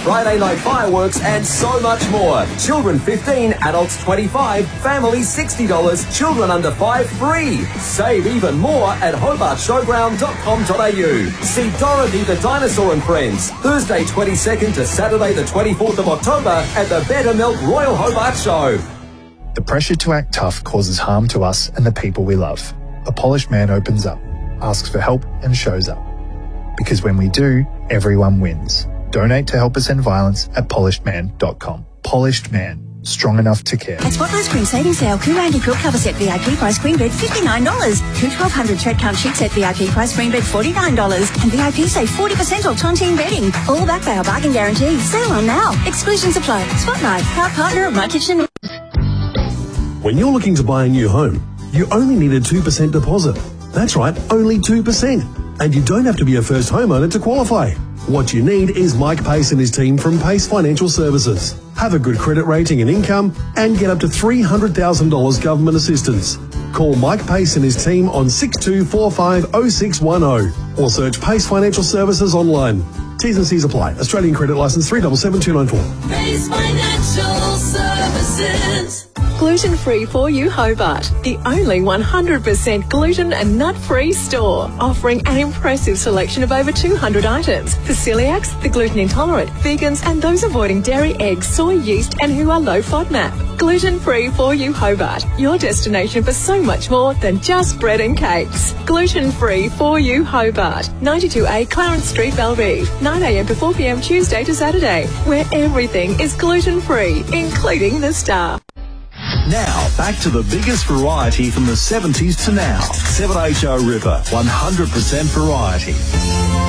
Friday night fireworks, and so much more. Children 15, adults 25, families $60, children under 5 free. Save even more at hobartshowground.com.au. See Dorothy the Dinosaur and Friends, Thursday 22nd to Saturday the 24th of October at the Better Milk Royal Hobart Show. The pressure to act tough causes harm to us and the people we love. A polished man opens up, asks for help and shows up. Because when we do, everyone wins. Donate to help us end violence at polishedman.com. Polished Man. Strong enough to care. At Spotlight's Spring Savings Sale, Coo Randy Quilt Cover Set VIP price queen bed $59. Coo 1200 Thread Count Sheet Set VIP price queen bed $49. And VIP save 40% off Tontine bedding. All backed by our bargain guarantee. Sale on now. Exclusions apply. Spotlight, proud partner of My Kitchen. When you're looking to buy a new home, you only need a 2% deposit. That's right, only 2%. And you don't have to be a first homeowner to qualify. What you need is Mike Pace and his team from Pace Financial Services. Have a good credit rating and income and get up to $300,000 government assistance. Call Mike Pace and his team on 62450610 or search Pace Financial Services online. T's and C's apply. Australian credit licence 377294. Pace Financial Services. Gluten-free for you, Hobart. The only 100% gluten and nut-free store, offering an impressive selection of over 200 items for celiacs, the gluten intolerant, vegans, and those avoiding dairy, eggs, soy, yeast, and who are low FODMAP. Gluten-free for you, Hobart. Your destination for so much more than just bread and cakes. Gluten-free for you, Hobart. 92A Clarence Street, Belrive. 9 a.m. to 4 p.m. Tuesday to Saturday, where everything is gluten-free, including the staff. Now, back to the biggest variety from the 70s to now. 7HO River, 100% variety.